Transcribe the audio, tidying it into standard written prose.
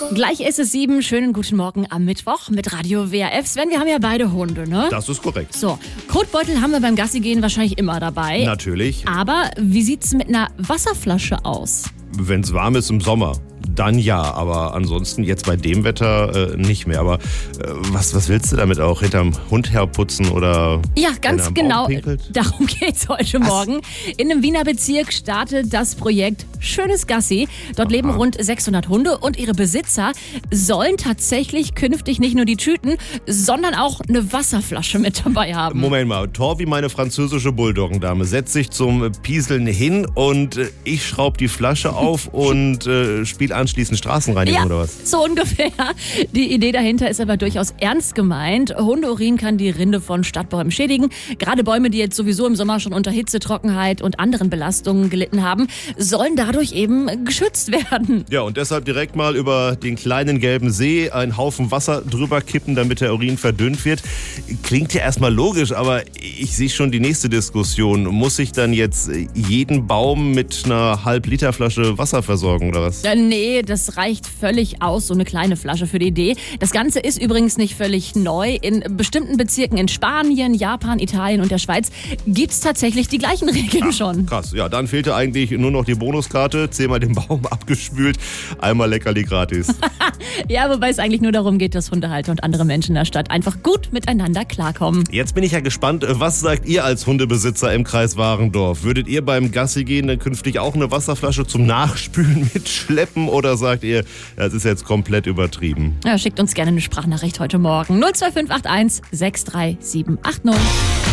Gleich ist es 7. Schönen guten Morgen am Mittwoch mit Radio WRF. Sven, wir haben ja beide Hunde, ne? Das ist korrekt. So, Kotbeutel haben wir beim Gassi-Gehen wahrscheinlich immer dabei. Natürlich. Aber wie sieht's mit einer Wasserflasche aus? Wenn es warm ist im Sommer, dann ja. Aber ansonsten jetzt bei dem Wetter nicht mehr. Aber was willst du damit auch? Hinterm Hund herputzen oder Ja, ganz wenn er am genau. Baum pinkelt? Darum geht's heute Morgen. In einem Wiener Bezirk startet das Projekt Schönes Gassi. Dort leben rund 600 Hunde und ihre Besitzer sollen tatsächlich künftig nicht nur die Tüten, sondern auch eine Wasserflasche mit dabei haben. Moment mal, Tor wie meine französische Bulldoggendame setzt sich zum Pieseln hin und ich schraube die Flasche auf und spiele anschließend Straßenreinigung oder was? So ungefähr. Die Idee dahinter ist aber durchaus ernst gemeint. Hundeurin kann die Rinde von Stadtbäumen schädigen. Gerade Bäume, die jetzt sowieso im Sommer schon unter Hitze, Trockenheit und anderen Belastungen gelitten haben, sollen dadurch eben geschützt werden. Ja, und deshalb direkt mal über den kleinen gelben See einen Haufen Wasser drüber kippen, damit der Urin verdünnt wird. Klingt ja erstmal logisch, aber ich sehe schon die nächste Diskussion. Muss ich dann jetzt jeden Baum mit einer Halb-Liter-Flasche Wasser versorgen oder was? Nee, das reicht völlig aus, so eine kleine Flasche für die Idee. Das Ganze ist übrigens nicht völlig neu. In bestimmten Bezirken in Spanien, Japan, Italien und der Schweiz gibt's tatsächlich die gleichen Regeln schon. Krass, ja, dann fehlte eigentlich nur noch die Bonuskarte. 10-mal den Baum abgespült, einmal Leckerli gratis. Ja, wobei es eigentlich nur darum geht, dass Hundehalter und andere Menschen in der Stadt einfach gut miteinander klarkommen. Jetzt bin ich ja gespannt, was sagt ihr als Hundebesitzer im Kreis Warendorf? Würdet ihr beim Gassi gehen dann künftig auch eine Wasserflasche zum Nachspülen mitschleppen oder sagt ihr, das ist jetzt komplett übertrieben? Ja, schickt uns gerne eine Sprachnachricht heute Morgen. 02581 63780.